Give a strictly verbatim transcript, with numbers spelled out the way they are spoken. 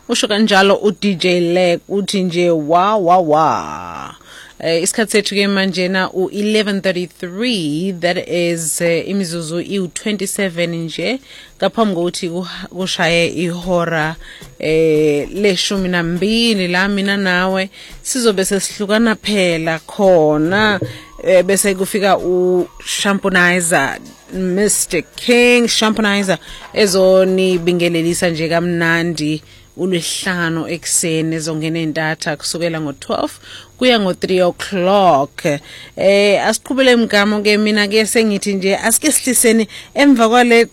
usho kanjalo u D J Leg uthi nje wa wa wa. Uh, isikhathi sethu ke manje na u eleven thirty-three, that is uh, imizuzu i twenty-seven nje ngaphambi kokuthi kushaye ihora eh leshumi nambili la mina nawe sizobe sesihlukana phela khona eh, bese kufika u Shamponizer Mister King Shamponizer ezoni bingelelisa nje kamnandi uLwesihlanu ekseni ezongena entatha kusukela ngo twelve kuya ngo three o'clock. Eh asiqhubele imgamo ke mina ke sengithi nje asike sihliseni emva kwale